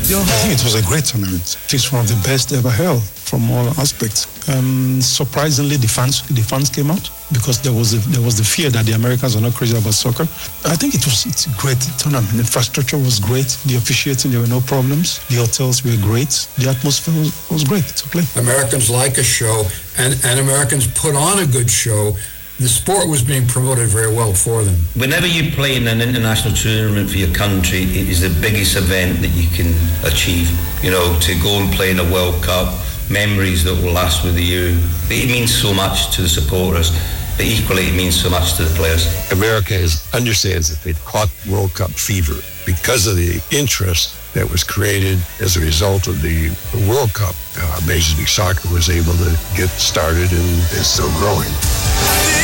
I think it was a great tournament. It's one of the best ever held from all aspects. Surprisingly, the fans came out because there was the fear that the Americans are not crazy about soccer. I think it's a great tournament. The infrastructure was great. The officiating, there were no problems. The hotels were great. The atmosphere was great to play. Americans like a show, and Americans put on a good show. The sport was being promoted very well for them. Whenever you play in an international tournament for your country, it is the biggest event that you can achieve. You know, to go and play in a World Cup, memories that will last with you. It means so much to the supporters, but equally it means so much to the players. America understands that they've caught World Cup fever because of the interest that was created as a result of the World Cup. Major League Soccer was able to get started and is still growing.